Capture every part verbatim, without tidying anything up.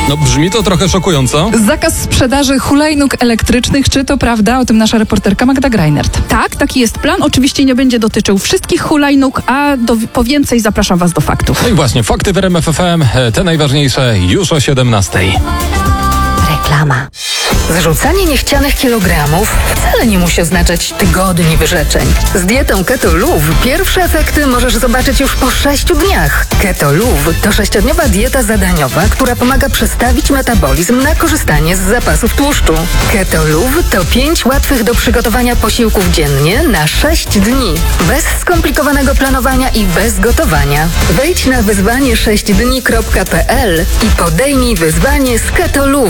No brzmi to trochę szokująco. Zakaz sprzedaży hulajnóg elektrycznych, czy to prawda? O tym nasza reporterka Magda Greinert. Tak, taki jest plan. Oczywiście nie będzie dotyczył wszystkich hulajnóg, a do, po więcej zapraszam Was do faktów. No i właśnie, fakty w R M F F M, te najważniejsze już o siedemnastej. Reklama. Zrzucanie niechcianych kilogramów wcale nie musi oznaczać tygodni wyrzeczeń. Z dietą Keto Luv pierwsze efekty możesz zobaczyć już po sześciu dniach. Keto Luv to sześciodniowa dieta zadaniowa, która pomaga przestawić metabolizm na korzystanie z zapasów tłuszczu. Keto Luv to pięć łatwych do przygotowania posiłków dziennie na sześć dni. Bez skomplikowanego planowania i bez gotowania. Wejdź na wyzwanie sześć dni kropka p l i podejmij wyzwanie z Keto Luv.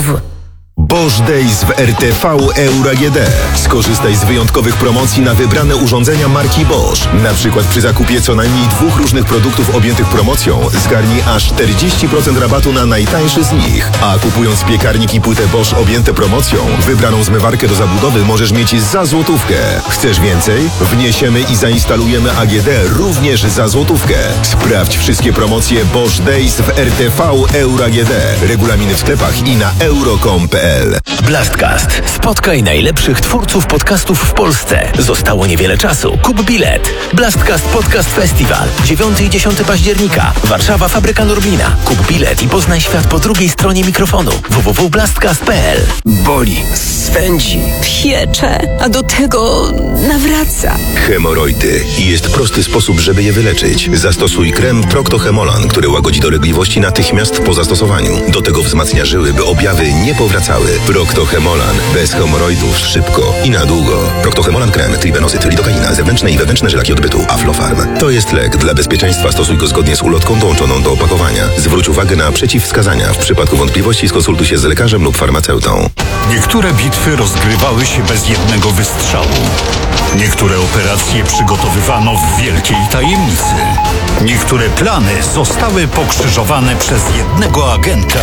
Bosch Days w R T V Euro A G D. Skorzystaj z wyjątkowych promocji na wybrane urządzenia marki Bosch. Na przykład przy zakupie co najmniej dwóch różnych produktów objętych promocją zgarnij aż czterdzieści procent rabatu na najtańszy z nich. A kupując piekarnik i płytę Bosch objęte promocją, wybraną zmywarkę do zabudowy możesz mieć za złotówkę. Chcesz więcej? Wniesiemy i zainstalujemy A G D również za złotówkę. Sprawdź wszystkie promocje Bosch Days w R T V Euro A G D. Regulaminy w sklepach i na euro kropka com kropka p l. Blastcast. Spotkaj najlepszych twórców podcastów w Polsce. Zostało niewiele czasu. Kup bilet. Blastcast Podcast Festival. dziewiątego i dziesiątego października. Warszawa, Fabryka Norblina. Kup bilet i poznaj świat po drugiej stronie mikrofonu. w w w kropka blastcast kropka p l. Boli, swędzi, piecze, a do tego nawraca. Hemoroidy. I jest prosty sposób, żeby je wyleczyć. Zastosuj krem Procto-Hemolan, który łagodzi dolegliwości natychmiast po zastosowaniu. Do tego wzmacnia żyły, by objawy nie powracały. Procto-Hemolan. Bez hemoroidów szybko i na długo. Procto-Hemolan krem, tribenozyt, lidokaina, zewnętrzne i wewnętrzne żylaki odbytu, Aflofarm. To jest lek. Dla bezpieczeństwa stosuj go zgodnie z ulotką dołączoną do opakowania. Zwróć uwagę na przeciwwskazania. W przypadku wątpliwości skonsultuj się z lekarzem lub farmaceutą. Niektóre bitwy rozgrywały się bez jednego wystrzału. Niektóre operacje przygotowywano w wielkiej tajemnicy. Niektóre plany zostały pokrzyżowane przez jednego agenta.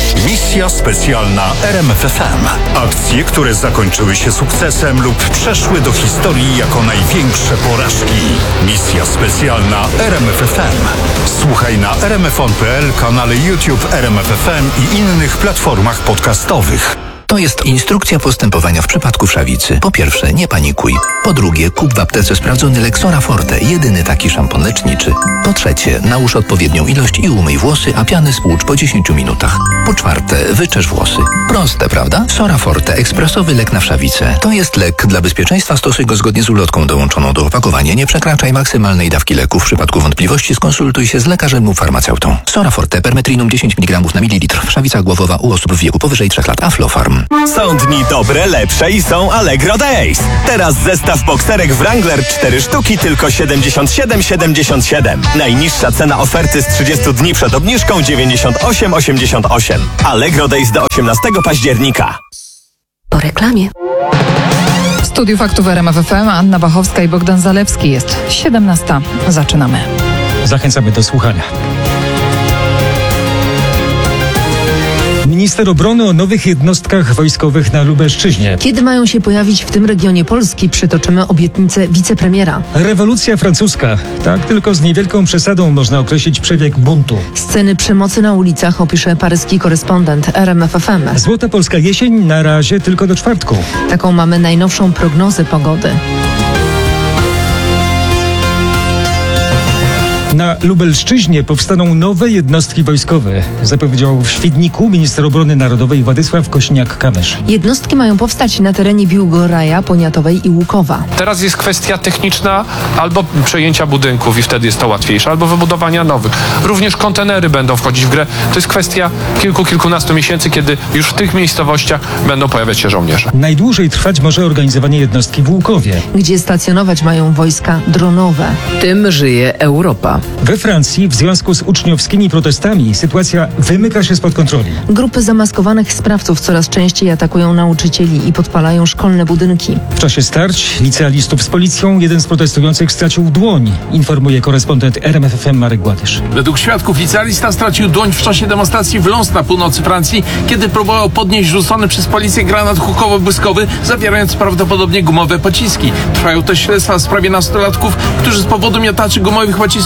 Misja specjalna R M F F M. Akcje, które zakończyły się sukcesem lub przeszły do historii jako największe porażki. Misja specjalna R M F F M. Słuchaj na r m f on kropka p l, kanale YouTube R M F F M i innych platformach podcastowych. To jest instrukcja postępowania w przypadku wszawicy. Po pierwsze, nie panikuj. Po drugie, kup w aptece sprawdzony lek Sora Forte, jedyny taki szampon leczniczy. Po trzecie, nałóż odpowiednią ilość i umyj włosy, a piany spłucz po dziesięciu minutach. Po czwarte, wyczesz włosy. Proste, prawda? Sora Forte, ekspresowy lek na wszawicę. To jest lek. Dla bezpieczeństwa stosuj go zgodnie z ulotką dołączoną do opakowania. Nie przekraczaj maksymalnej dawki leku. W przypadku wątpliwości skonsultuj się z lekarzem lub farmaceutą. Sora Forte, permetrinum dziesięć miligramów na mililitr. Wszawica głowowa u osób w wieku powyżej trzech lat. Aflofarm. Są dni dobre, lepsze i są Allegro Days. Teraz zestaw bokserek Wrangler cztery sztuki tylko siedemdziesiąt siedem siedemdziesiąt siedem. Najniższa cena oferty z trzydziestu dni przed obniżką dziewięćdziesiąt osiem osiemdziesiąt osiem. Allegro Days do osiemnastego października. Po reklamie. W studiu faktów R M F F M Anna Bachowska i Bogdan Zalewski. Jest siedemnasta. Zaczynamy. Zachęcamy do słuchania. Minister obrony o nowych jednostkach wojskowych na Lubelszczyźnie. Kiedy mają się pojawić w tym regionie Polski, przytoczymy obietnicę wicepremiera. Rewolucja francuska. Tak tylko z niewielką przesadą można określić przebieg buntu. Sceny przemocy na ulicach opisze paryski korespondent R M F F M. Złota polska jesień na razie tylko do czwartku. Taką mamy najnowszą prognozę pogody. Na Lubelszczyźnie powstaną nowe jednostki wojskowe, zapowiedział w Świdniku minister obrony narodowej Władysław Kośniak-Kamysz. Jednostki mają powstać na terenie Biłgoraja, Poniatowej i Łukowa. Teraz jest kwestia techniczna albo przejęcia budynków i wtedy jest to łatwiejsze, albo wybudowania nowych. Również kontenery będą wchodzić w grę. To jest kwestia kilku, kilkunastu miesięcy, kiedy już w tych miejscowościach będą pojawiać się żołnierze. Najdłużej trwać może organizowanie jednostki w Łukowie, gdzie stacjonować mają wojska dronowe. Tym żyje Europa. We Francji w związku z uczniowskimi protestami sytuacja wymyka się spod kontroli. Grupy zamaskowanych sprawców coraz częściej atakują nauczycieli i podpalają szkolne budynki. W czasie starć licealistów z policją jeden z protestujących stracił dłoń, informuje korespondent R M F F M Marek Gładysz. Według świadków licealista stracił dłoń w czasie demonstracji w Lens na północy Francji, kiedy próbował podnieść rzucony przez policję granat hukowo-błyskowy, zawierając prawdopodobnie gumowe pociski. Trwają też śledztwa w sprawie nastolatków, którzy z powodu miotaczy gumowych pocisków stracili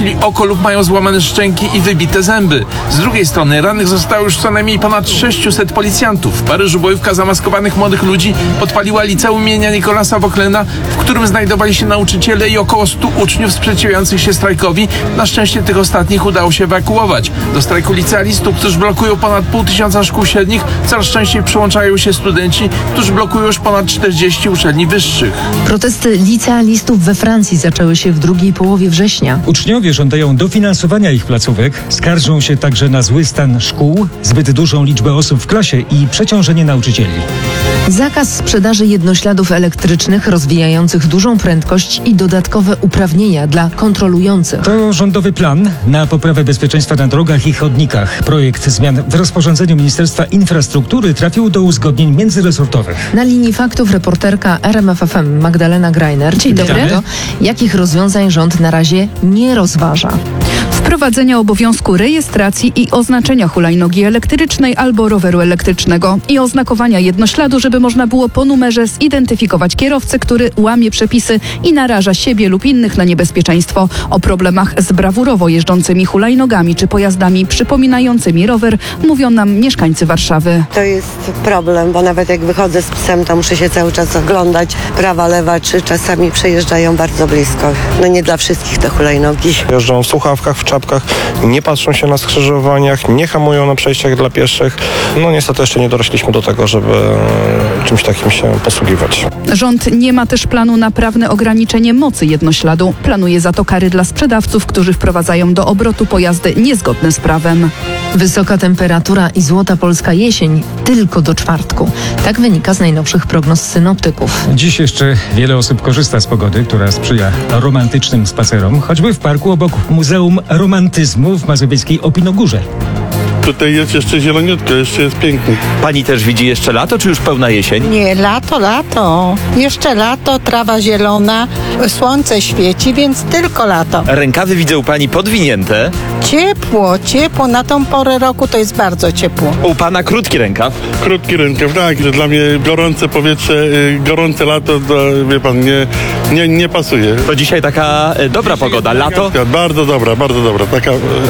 stracili oko lub mają złamane szczęki i wybite zęby. Z drugiej strony rannych zostało już co najmniej ponad sześciuset policjantów. W Paryżu bojówka zamaskowanych młodych ludzi podpaliła liceum imienia Nicolasa Vauquelina, w którym znajdowali się nauczyciele i około stu uczniów sprzeciwiających się strajkowi. Na szczęście tych ostatnich udało się ewakuować. Do strajku licealistów, którzy blokują ponad pół tysiąca szkół średnich, coraz częściej przyłączają się studenci, którzy blokują już ponad czterdzieści uczelni wyższych. Protesty licealistów we Francji zaczęły się w drugiej połowie września. Uczniowie żądają dofinansowania ich placówek, skarżą się także na zły stan szkół, zbyt dużą liczbę osób w klasie i przeciążenie nauczycieli. Zakaz sprzedaży jednośladów elektrycznych rozwijających dużą prędkość i dodatkowe uprawnienia dla kontrolujących. To rządowy plan na poprawę bezpieczeństwa na drogach i chodnikach. Projekt zmian w rozporządzeniu Ministerstwa Infrastruktury trafił do uzgodnień międzyresortowych. Na linii faktów reporterka R M F F M Magdalena Greiner. Dzień dobry. To, jakich rozwiązań rząd na razie nie rozważa? Wprowadzenia obowiązku rejestracji i oznaczenia hulajnogi elektrycznej albo roweru elektrycznego i oznakowania jednośladu, żeby można było po numerze zidentyfikować kierowcę, który łamie przepisy i naraża siebie lub innych na niebezpieczeństwo. O problemach z brawurowo jeżdżącymi hulajnogami czy pojazdami przypominającymi rower mówią nam mieszkańcy Warszawy. To jest problem, bo nawet jak wychodzę z psem, to muszę się cały czas oglądać prawa, lewa, czy czasami przejeżdżają bardzo blisko. No nie dla wszystkich te hulajnogi. Jeżdżą w słuchawkach, w czapkach, nie patrzą się na skrzyżowaniach, nie hamują na przejściach dla pieszych. No niestety jeszcze nie dorośliśmy do tego, żeby czymś takim się posługiwać. Rząd nie ma też planu na prawne ograniczenie mocy jednośladu. Planuje za to kary dla sprzedawców, którzy wprowadzają do obrotu pojazdy niezgodne z prawem. Wysoka temperatura i złota polska jesień tylko do czwartku. Tak wynika z najnowszych prognoz synoptyków. Dziś jeszcze wiele osób korzysta z pogody, która sprzyja romantycznym spacerom, choćby w parku obok Muzeum Romantyzmu w mazowieckiej Opinogórze. Tutaj jest jeszcze zieloniutko, jeszcze jest pięknie. Pani też widzi jeszcze lato, czy już pełna jesień? Nie, lato, lato. Jeszcze lato, trawa zielona, słońce świeci, więc tylko lato. Rękawy widzę u pani podwinięte. Ciepło, ciepło. Na tą porę roku to jest bardzo ciepło. U pana krótki rękaw? Krótki rękaw, tak. Że dla mnie gorące powietrze, gorące lato, to, wie pan, nie, nie, nie pasuje. To dzisiaj taka dobra dzisiaj pogoda, lato? Bardzo dobra, bardzo dobra. Taka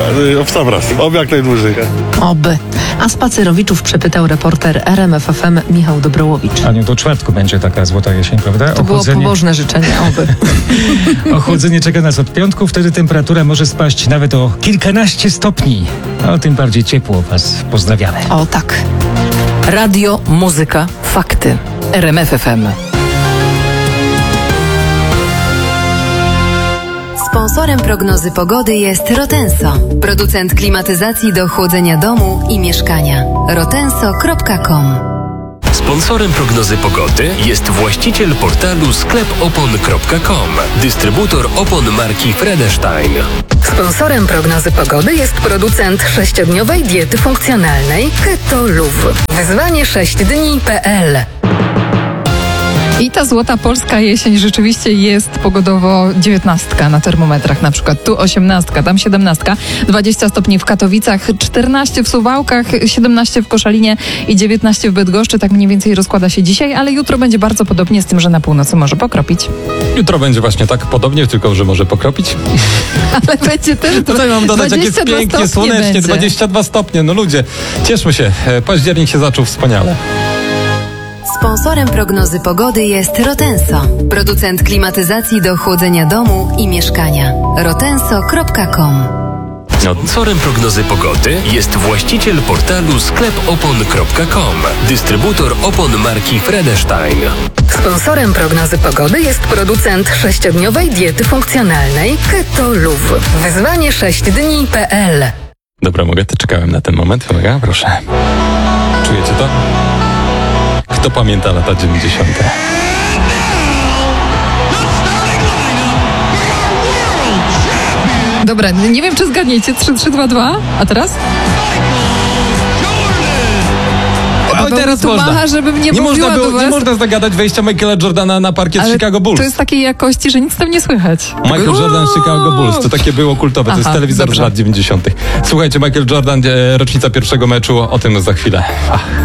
w sam raz. Oby jak najdłużej. Oby. A spacerowiczów przepytał reporter R M F F M Michał Dobrowicz. Aniu, do czwartku będzie taka złota jesień, prawda? To było pobożne życzenie, oby. Ochłodzenie czeka nas od piątku, wtedy temperatura może spaść nawet o kilkanaście stopni. O tym bardziej ciepło was pozdrawiamy. O tak. Radio, muzyka, fakty. R M F F M. Sponsorem prognozy pogody jest Rotenso, producent klimatyzacji do chłodzenia domu i mieszkania. rotenso kropka com. Sponsorem prognozy pogody jest właściciel portalu sklep opon kropka com, dystrybutor opon marki Fredestein. Sponsorem prognozy pogody jest producent sześciodniowej diety funkcjonalnej Keto Luv. Wyzwanie sześć dni kropka p l. I ta złota polska jesień rzeczywiście jest pogodowo dziewiętnastka na termometrach, na przykład tu osiemnastka, tam siedemnastka, dwadzieścia stopni w Katowicach, czternaście w Suwałkach, siedemnaście w Koszalinie i dziewiętnaście w Bydgoszczy. Tak mniej więcej rozkłada się dzisiaj, ale jutro będzie bardzo podobnie, z tym, że na północy może pokropić. Jutro będzie właśnie tak podobnie, tylko że może pokropić. Ale będzie też Tutaj mam dodać, jak jest pięknie, słonecznie, będzie. dwadzieścia dwa stopnie. No ludzie, cieszmy się, październik się zaczął wspaniale. Sponsorem prognozy pogody jest Rotenso, producent klimatyzacji do chłodzenia domu i mieszkania. rotenso kropka com. Sponsorem prognozy pogody jest właściciel portalu sklep opon kropka com, dystrybutor opon marki Fredestein. Sponsorem prognozy pogody jest producent sześciodniowej diety funkcjonalnej Keto Luv. Wyzwanie sześć dni kropka p l. Dobra, mogę? To czekałem na ten moment. Uwaga, proszę. Czujecie to? Kto pamięta lata dziewięćdziesiąte? Dobra, nie wiem, czy zgadniecie. trzy trzy dwa dwa, a teraz? Oj, teraz tu można. macha, żebym nie, nie mówiła można do was. Nie można zagadać wejścia Michaela Jordana na parkiet Ale Chicago Bulls. to jest takiej jakości, że nic tam nie słychać. Michael Uuu. Jordan Chicago Bulls, to takie było kultowe, to Aha, jest telewizor dobrze. z lat dziewięćdziesiątych. Słuchajcie, Michael Jordan, e, rocznica pierwszego meczu, o tym za chwilę. Ach.